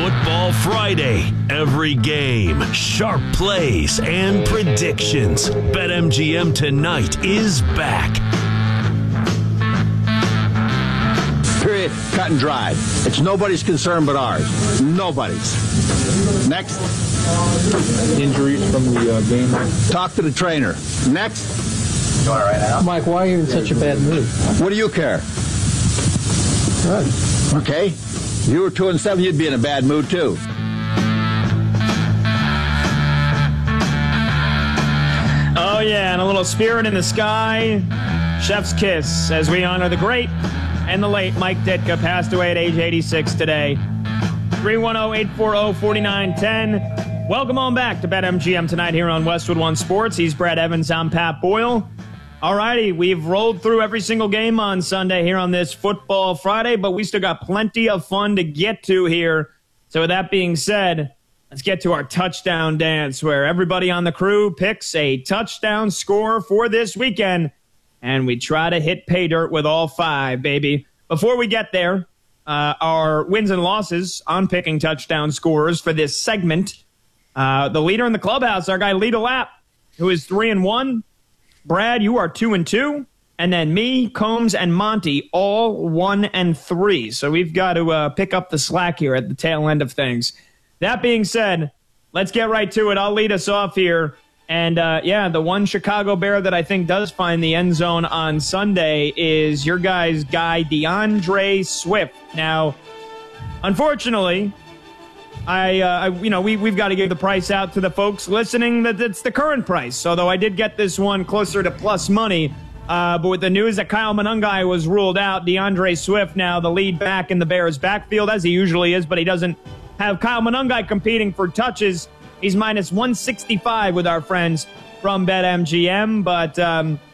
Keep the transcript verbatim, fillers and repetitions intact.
Football Friday. Every game, sharp plays, and predictions. BetMGM Tonight is back. Period. Cut and dried. It's nobody's concern but ours. Nobody's. Next. Injuries from the uh, game. Talk to the trainer. Next. You want it right now? Mike, why are you in such a bad mood? What do you care? Good. Okay. If you were two and seven, you'd be in a bad mood too. Oh yeah, and a little spirit in the sky. Chef's kiss as we honor the great and the late Mike Ditka, passed away at age eighty-six today. three one zero, eight four zero, four nine one zero. Welcome on back to BetMGM Tonight here on Westwood One Sports. He's Brad Evans. I'm Pat Boyle. All righty, we've rolled through every single game on Sunday here on this Football Friday, but we still got plenty of fun to get to here. So with that being said, let's get to our touchdown dance, where everybody on the crew picks a touchdown score for this weekend, and we try to hit pay dirt with all five, baby. Before we get there, uh, our wins and losses on picking touchdown scorers for this segment. Uh, the leader in the clubhouse, our guy Lito Lapp, who is three and one. Brad, you are two and two, and then me, Combs, and Monty all one and three. So we've got to uh, pick up the slack here at the tail end of things. That being said, let's get right to it. I'll lead us off here. And, uh, yeah, the one Chicago Bear that I think does find the end zone on Sunday is your guy's guy, DeAndre Swift. Now, unfortunately, I, uh, I you know, we, we've got to give the price out to the folks listening that it's the current price, although I did get this one closer to plus money. Uh, but with the news that Kyle Monangai was ruled out, DeAndre Swift now the lead back in the Bears' backfield, as he usually is, but he doesn't have Kyle Monangai competing for touches. He's minus one sixty-five with our friends from BetMGM. But, um,